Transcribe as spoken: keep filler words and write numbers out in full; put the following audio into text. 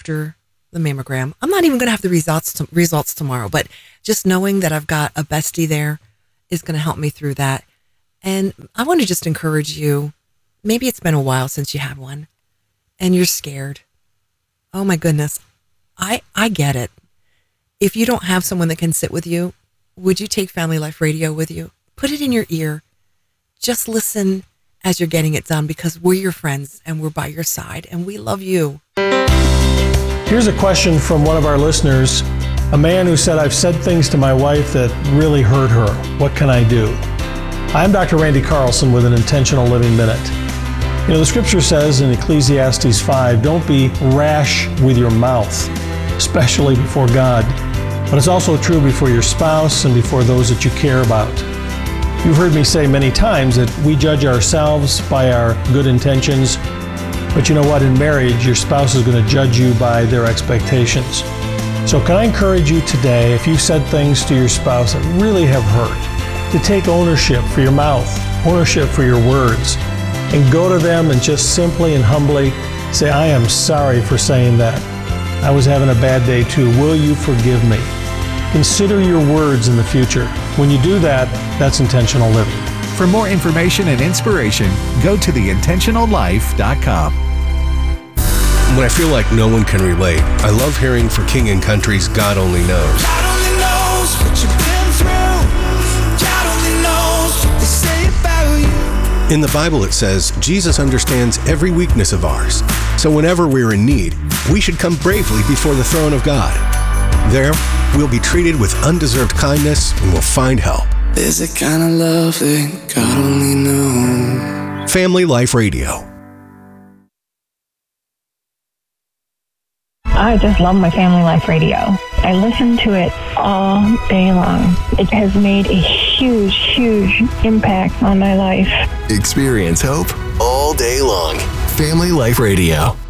after the mammogram. I'm not even going to have the results to, results tomorrow, but just knowing that I've got a bestie there is going to help me through that. And I want to just encourage you. Maybe it's been a while since you had one and you're scared. Oh my goodness. I, I get it. If you don't have someone that can sit with you, would you take Family Life Radio with you? Put it in your ear. Just listen as you're getting it done, because we're your friends and we're by your side and we love you. Here's a question from one of our listeners, a man who said, I've said things to my wife that really hurt her. What can I do? I'm Doctor Randy Carlson with an Intentional Living Minute. You know, the scripture says in Ecclesiastes five, don't be rash with your mouth, especially before God. But it's also true before your spouse and before those that you care about. You've heard me say many times that we judge ourselves by our good intentions, but you know what? In marriage, your spouse is going to judge you by their expectations. So can I encourage you today, if you've said things to your spouse that really have hurt, to take ownership for your mouth, ownership for your words, and go to them and just simply and humbly say, I am sorry for saying that. I was having a bad day too. Will you forgive me? Consider your words in the future. When you do that, that's intentional living. For more information and inspiration, go to the intentional life dot com. When I feel like no one can relate, I love hearing For King and Country's God Only Knows. God only knows what you've been through. God only knows what they say about you. In the Bible it says, Jesus understands every weakness of ours. So whenever we're in need, we should come bravely before the throne of God. There, we'll be treated with undeserved kindness and we'll find help. There's a kind of love that God only knows. Family Life Radio. I just love my Family Life Radio. I listen to it all day long. It has made a huge, huge impact on my life. Experience hope all day long. Family Life Radio.